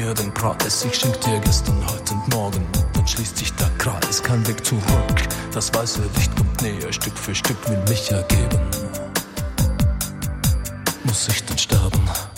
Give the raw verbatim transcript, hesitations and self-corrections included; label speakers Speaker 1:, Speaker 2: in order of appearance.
Speaker 1: mir den Preis. Ich schenk dir gestern, heute und morgen, und dann schließt sich der Kreis. Kein Weg zurück, das weiße Licht kommt näher, Stück für Stück will mich ergeben. Muss ich denn sterben?